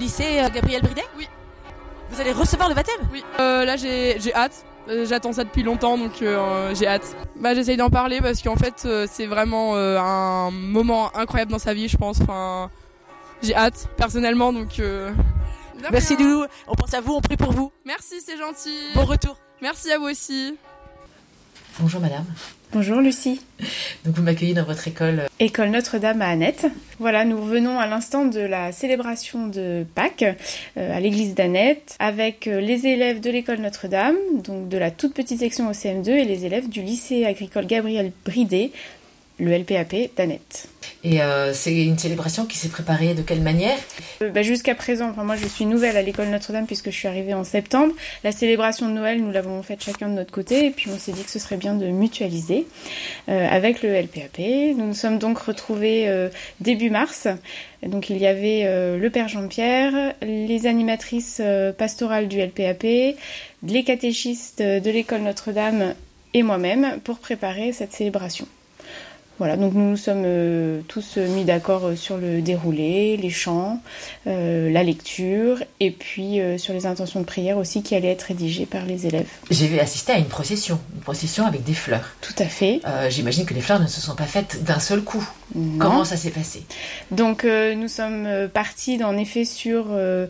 lycée Gabriel Bridet ? Oui. Vous allez recevoir le baptême ? Oui. Là, j'ai hâte. J'attends ça depuis longtemps, donc j'ai hâte. J'essaye d'en parler parce qu'en fait, c'est vraiment un moment incroyable dans sa vie, je pense. Enfin, j'ai hâte, personnellement, donc... Merci Loulou, on pense à vous, on prie pour vous. Merci, c'est gentil. Bon retour. Merci à vous aussi. Bonjour madame. Bonjour Lucie. Donc vous m'accueillez dans votre école. École Notre-Dame à Annette. Voilà, nous venons à l'instant de la célébration de Pâques à l'église d'Annette avec les élèves de l'école Notre-Dame, donc de la toute petite section au CM2 et les élèves du lycée agricole Gabriel Bridet, le LPAP d'Annette. Et c'est une célébration qui s'est préparée de quelle manière ? Jusqu'à présent, moi je suis nouvelle à l'école Notre-Dame puisque je suis arrivée en septembre. La célébration de Noël, nous l'avons faite chacun de notre côté et puis on s'est dit que ce serait bien de mutualiser avec le LPAP. Nous nous sommes donc retrouvés début mars. Donc il y avait le Père Jean-Pierre, les animatrices pastorales du LPAP, les catéchistes de l'école Notre-Dame et moi-même pour préparer cette célébration. Voilà, donc nous nous sommes tous mis d'accord sur le déroulé, les chants, la lecture et puis sur les intentions de prière aussi qui allaient être rédigées par les élèves. J'ai assisté à une procession avec des fleurs. Tout à fait. J'imagine que les fleurs ne se sont pas faites d'un seul coup. Non. Comment ça s'est passé ? Donc nous sommes partis en effet sur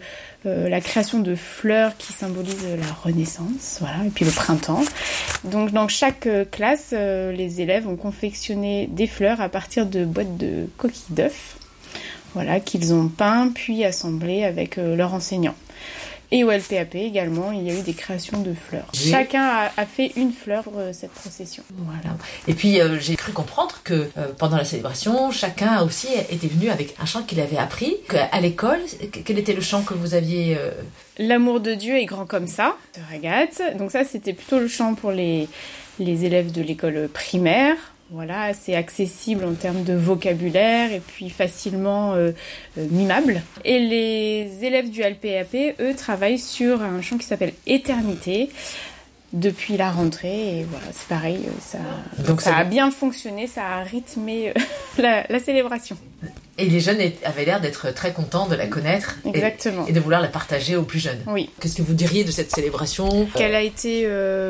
la création de fleurs qui symbolisent la renaissance, voilà, et puis le printemps. Donc dans chaque classe, les élèves ont confectionné des fleurs à partir de boîtes de coquilles d'œufs, voilà, qu'ils ont peint puis assemblées avec leur enseignant. Et au LPAP également, il y a eu des créations de fleurs. Oui. Chacun a fait une fleur pour cette procession. Voilà. Et puis j'ai cru comprendre que pendant la célébration, chacun aussi était venu avec un chant qu'il avait appris. À l'école, quel était le chant que vous aviez L'amour de Dieu est grand comme ça, de Ragatz. Donc ça, c'était plutôt le chant pour les élèves de l'école primaire. Voilà, assez accessible en termes de vocabulaire et puis facilement mimable. Et les élèves du LPAP, eux, travaillent sur un chant qui s'appelle Éternité depuis la rentrée. Et voilà, c'est pareil, ça a bien fonctionné, ça a rythmé la célébration. Et les jeunes avaient l'air d'être très contents de la connaître. Exactement. Et de vouloir la partager aux plus jeunes. Oui. Qu'est-ce que vous diriez de cette célébration ? Qu'elle a été...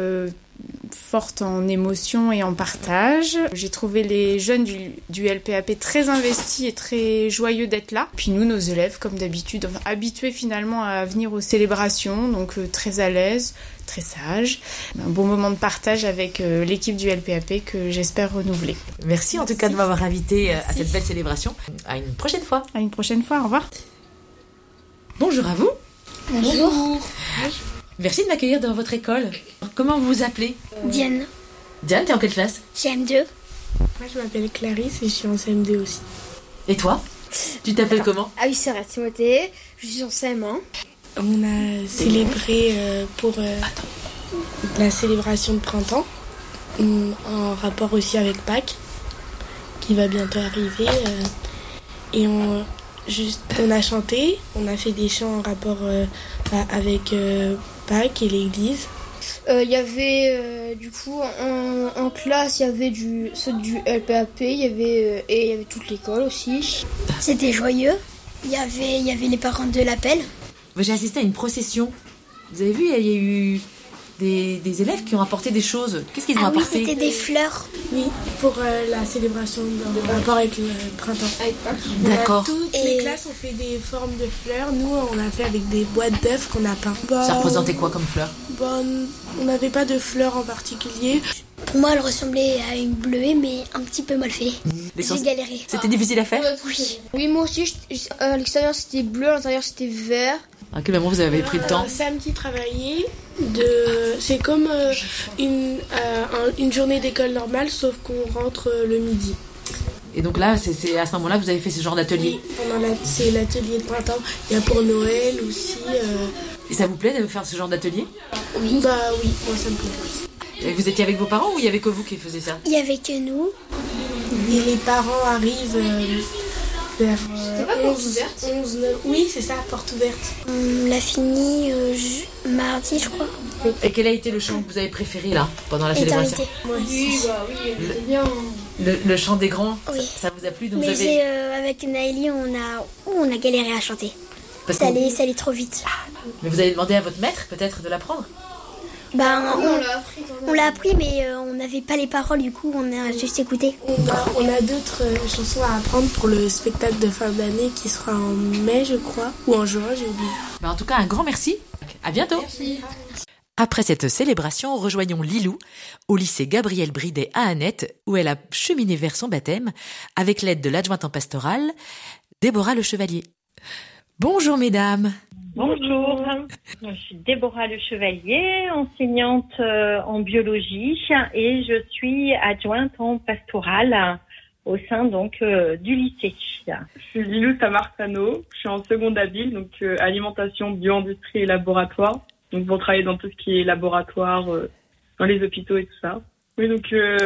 forte en émotion et en partage. J'ai trouvé les jeunes du LPAP très investis et très joyeux d'être là. Puis nous, nos élèves, comme d'habitude, habitués finalement à venir aux célébrations, donc très à l'aise, très sages. Un bon moment de partage avec l'équipe du LPAP que j'espère renouveler. Merci en tout cas de m'avoir invité à cette belle célébration. À une prochaine fois. À une prochaine fois, au revoir. Bonjour à vous. Bonjour. Merci de m'accueillir dans votre école. Comment vous vous appelez ? Diane. Diane, t'es en quelle classe ? CM2. Moi, je m'appelle Clarisse et je suis en CM2 aussi. Et toi ? Tu t'appelles comment ? Ah oui, c'est vrai, Timothée. Je suis en CM1. On a célébré pour la célébration de printemps, en rapport aussi avec Pâques, qui va bientôt arriver. Et on a chanté, on a fait des chants en rapport avec Pâques et l'église. Il y avait du coup en classe, il y avait ceux du LPAP, il y avait toute l'école aussi. C'était joyeux. Il y avait les parents de l'appel. J'ai assisté à une procession. Vous avez vu, il y a eu des élèves qui ont apporté des choses. Qu'est-ce qu'ils ont apporté ? Oui, c'était des fleurs. Oui, pour la célébration en rapport avec le printemps. D'accord. Toutes les classes ont fait des formes de fleurs. Nous, on a fait avec des boîtes d'œufs qu'on a peint. Ça représentait quoi comme fleurs ? On n'avait pas de fleurs en particulier. Pour moi, elle ressemblait à une bleuée, mais un petit peu mal fait. J'ai galéré. C'était difficile à faire ? Oui, moi aussi. À l'extérieur, c'était bleu, à l'intérieur, c'était vert. À quel moment vous avez pris le temps ? Samedi travailler. C'est comme une journée d'école normale, sauf qu'on rentre le midi. Et donc là, c'est à ce moment-là que vous avez fait ce genre d'atelier ? Oui, c'est l'atelier de printemps. Il y a pour Noël aussi. Et ça vous plaît de faire ce genre d'atelier ? Oui. Bah oui, moi ça me plaît. Et vous étiez avec vos parents ou il y avait que vous qui faisiez ça ? Il y avait que nous. Et les parents arrivent vers C'était pas porte ouverte 11, 9. Oui, c'est ça, porte ouverte. On l'a fini mardi, je crois. Et quel a été le chant que vous avez préféré là, pendant la célébration ? Moi aussi. C'était bien. Le chant des grands, Oui. ça vous a plu ? Donc Mais vous avez... avec Naëlie, on a galéré à chanter. Ça allait trop vite. Mais vous avez demandé à votre maître peut-être de l'apprendre? Ben, On l'a appris quand même. on l'a appris, mais on n'avait pas les paroles, du coup, on a juste écouté. On a d'autres chansons à apprendre pour le spectacle de fin d'année qui sera en mai, je crois, ou en juin, j'ai oublié. En tout cas, un grand merci. À bientôt. Merci. Après cette célébration, rejoignons Lilou au lycée Gabriel Bridet à Annette, où elle a cheminé vers son baptême avec l'aide de l'adjointe en pastorale, Déborah Le Chevalier. Bonjour mesdames. Bonjour, je suis Déborah Le Chevalier, enseignante en biologie et je suis adjointe en pastorale au sein donc du lycée. Je suis Lilou Tamartano, je suis en seconde habile, donc alimentation, bio-industrie et laboratoire. Donc pour travailler dans tout ce qui est laboratoire, dans les hôpitaux et tout ça. Oui, donc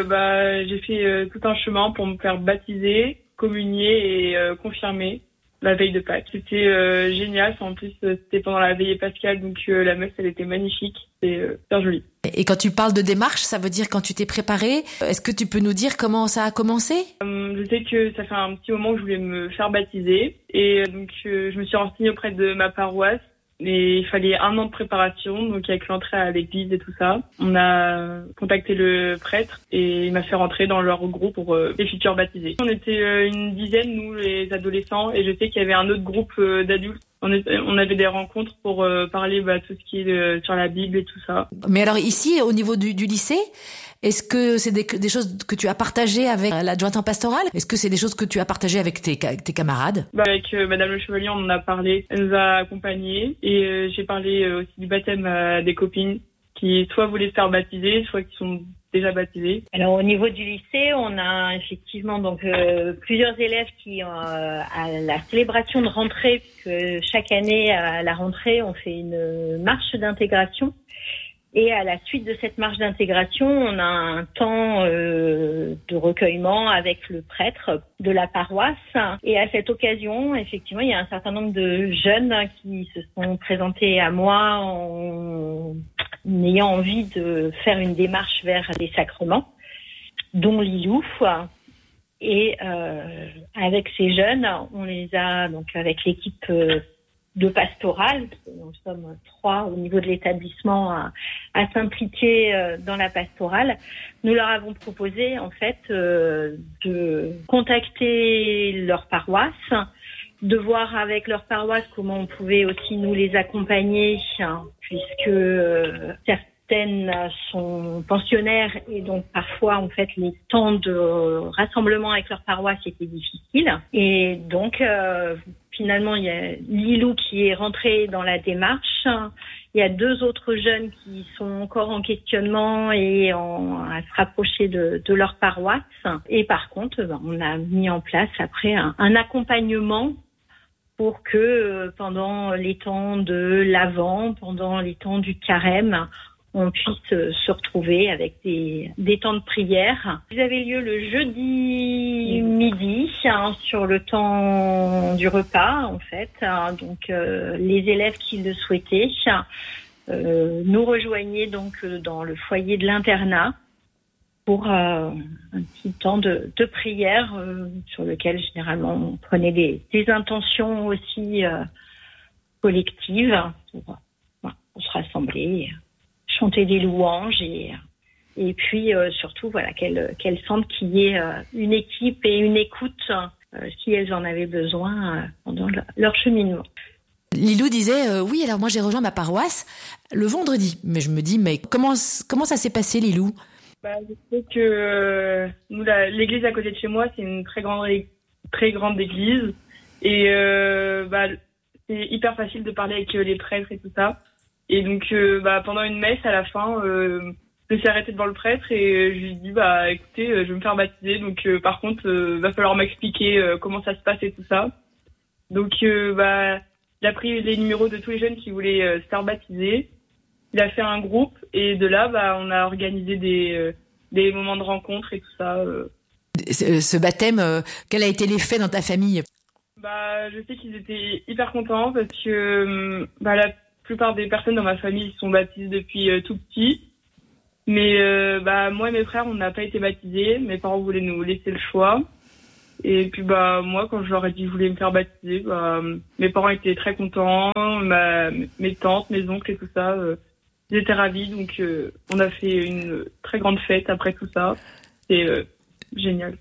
j'ai fait tout un chemin pour me faire baptiser, communier et confirmer la veille de Pâques. C'était génial. En plus, c'était pendant la veillée pascale, donc la messe, elle était magnifique. C'était super joli. Et quand tu parles de démarche, ça veut dire quand tu t'es préparée. Est-ce que tu peux nous dire comment ça a commencé? Je sais que ça fait un petit moment que je voulais me faire baptiser. Et donc, je me suis renseignée auprès de ma paroisse. Et il fallait 1 an de préparation, donc avec l'entrée à l'église et tout ça. On a contacté le prêtre et il m'a fait rentrer dans leur groupe pour les futurs baptisés. On était une dizaine, nous, les adolescents, et je sais qu'il y avait un autre groupe d'adultes. On avait des rencontres pour parler tout ce qui est sur la Bible et tout ça. Mais alors ici, au niveau du lycée, est-ce que c'est des choses que tu as partagées avec l'adjointe en pastorale? Est-ce que c'est des choses que tu as partagées avec tes camarades? Avec Madame Le Chevalier, on en a parlé. Elle nous a accompagnés et j'ai parlé aussi du baptême à des copines qui soit voulaient se faire baptiser, soit qui sont déjà baptisées. Alors au niveau du lycée, on a effectivement donc plusieurs élèves qui à la célébration de rentrée, puisque chaque année à la rentrée on fait une marche d'intégration. Et à la suite de cette marche d'intégration, on a un temps de recueillement avec le prêtre de la paroisse. Et à cette occasion, effectivement, il y a un certain nombre de jeunes qui se sont présentés à moi en ayant envie de faire une démarche vers les sacrements, dont Lilou. Et avec ces jeunes, on les a donc avec l'équipe de pastorale, parce que nous sommes 3 au niveau de l'établissement à s'impliquer dans la pastorale. Nous leur avons proposé en fait de contacter leur paroisse, de voir avec leur paroisse comment on pouvait aussi nous les accompagner, puisque certaines sont pensionnaires et donc parfois en fait les temps de rassemblement avec leur paroisse étaient difficiles. Et donc finalement, il y a Lilou qui est rentrée dans la démarche. Il y a 2 autres jeunes qui sont encore en questionnement et à se rapprocher de leur paroisse. Et par contre, on a mis en place après un accompagnement pour que pendant les temps de l'Avent, pendant les temps du Carême, on puisse se retrouver avec des temps de prière. Ils avaient lieu le jeudi midi, sur le temps du repas, en fait. Donc, les élèves qui le souhaitaient nous rejoignaient donc dans le foyer de l'internat pour un petit temps de prière sur lequel, généralement, on prenait des intentions aussi collectives pour se rassembler, chanter des louanges et puis surtout qu'elles sentent qu'il y ait une équipe et une écoute si elles en avaient besoin pendant leur cheminement. Lilou disait oui, alors moi j'ai rejoint ma paroisse le vendredi, mais je me dis mais comment ça s'est passé, Lilou? Je sais que nous, l'église à côté de chez moi, c'est une très grande église et c'est hyper facile de parler avec les prêtres et tout ça. Et donc, pendant une messe, à la fin, je me suis arrêtée devant le prêtre et je lui ai dit, écoutez, je vais me faire baptiser. Donc, par contre, va falloir m'expliquer comment ça se passe et tout ça. Donc, il a pris les numéros de tous les jeunes qui voulaient se faire baptiser. Il a fait un groupe et de là, on a organisé des moments de rencontre et tout ça. Ce baptême, quel a été l'effet dans ta famille? Je sais qu'ils étaient hyper contents parce que la plupart des personnes dans ma famille sont baptisées depuis tout petit. Mais moi et mes frères, on n'a pas été baptisés. Mes parents voulaient nous laisser le choix. Et puis moi, quand je leur ai dit que je voulais me faire baptiser, mes parents étaient très contents, mes tantes, mes oncles et tout ça, ils étaient ravis. Donc on a fait une très grande fête après tout ça. C'est génial.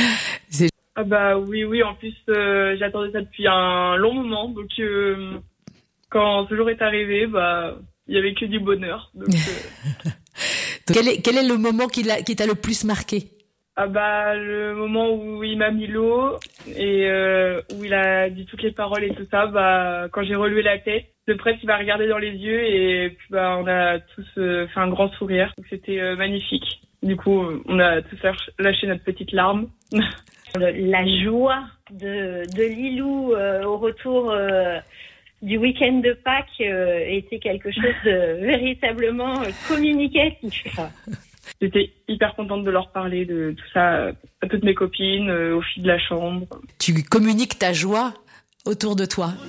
Oui, en plus j'attendais ça depuis un long moment. Donc quand ce jour est arrivé, il y avait que du bonheur. Donc, quel est le moment qui t'a le plus marqué? Le moment où il m'a mis l'eau et où il a dit toutes les paroles et tout ça, quand j'ai relevé la tête, le prêtre il m'a regardé dans les yeux et puis on a tous fait un grand sourire. Donc, c'était magnifique. Du coup, on a tous lâché notre petite larme. La joie de Lilou au retour du week-end de Pâques était quelque chose de véritablement communicatif. J'étais hyper contente de leur parler de tout ça à toutes mes copines, aux filles de la chambre. Tu communiques ta joie autour de toi.